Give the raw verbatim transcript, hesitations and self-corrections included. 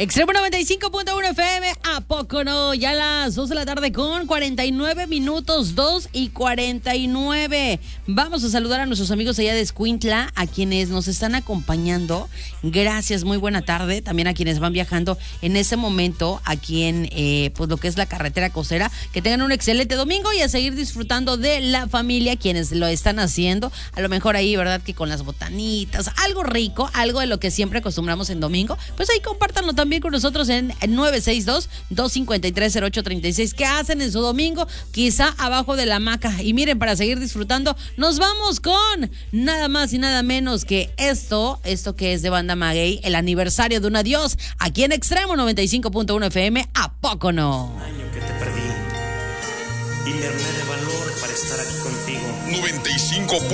Extremo noventa y cinco punto uno F M, ¿a poco no? Ya las dos de la tarde con cuarenta y nueve minutos, dos y cuarenta y nueve. Vamos a saludar a nuestros amigos allá de Escuintla, a quienes nos están acompañando. Gracias, muy buena tarde. También a quienes van viajando en ese momento aquí en eh, pues lo que es la carretera costera. Que tengan un excelente domingo y a seguir disfrutando de la familia, quienes lo están haciendo. A lo mejor ahí, ¿verdad? Que con las botanitas, algo rico, algo de lo que siempre acostumbramos en domingo. Pues ahí compártanlo también con nosotros en nueve seis dos, dos cinco tres, cero ocho tres seis. ¿Qué hacen en su domingo? Quizá abajo de la hamaca. Y miren, para seguir disfrutando, nos vamos con nada más y nada menos que esto, esto que es de Banda Maguey, el aniversario de un adiós, aquí en Extremo noventa y cinco punto uno F M, ¿a poco no? Un año que te perdí y me armé de valor para estar aquí contigo. noventa y cinco